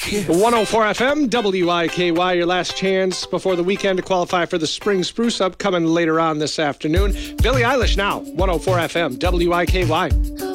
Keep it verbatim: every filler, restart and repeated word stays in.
one oh four F M, W I K Y, your last chance before the weekend to qualify for the Spring Spruce Up coming later on this afternoon. Billie Eilish now, one oh four F M, W I K Y.